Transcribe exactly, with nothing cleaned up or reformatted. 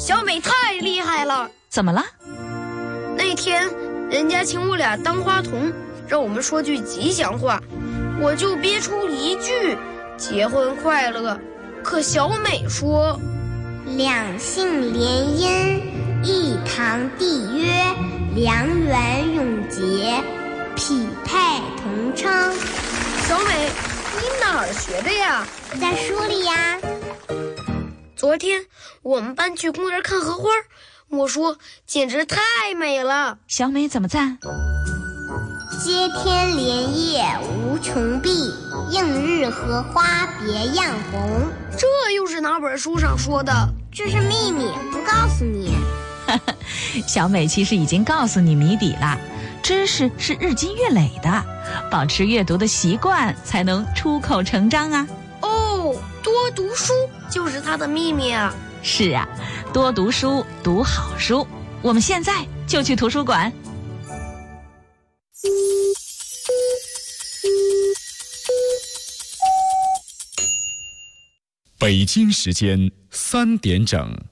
小美太厉害了。 怎么了？ 那天人家请我俩当花童，让我们说句吉祥话，我就憋出一句结婚快乐。可小美说， 两姓联姻，一堂缔约，良缘永结，匹配同称。 小美，你哪儿学的呀？ 在书里呀。 昨天我们班去公园看荷花，我说简直太美了。 小美怎么赞？ 接天莲叶无穷碧，映日荷花别样红。 这又是哪本书上说的？ 这是秘密，不告诉你。 小美其实已经告诉你谜底了，知识是日积月累的，保持阅读的习惯才能出口成章啊。 哦，多读书就是它的秘密啊。 是啊，多读书，读好书。我们现在就去图书馆。 北京时间三点整。